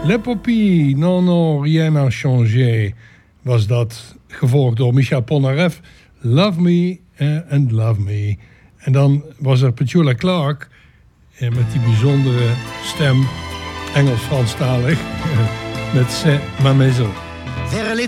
Le Poppy, non, non, rien n'a changé. Was dat gevolgd door Michel Polnareff. Love Me and Love Me. En dan was er Petula Clark met die bijzondere stem, Engels-Franstalig, met C'est ma maison. Vers les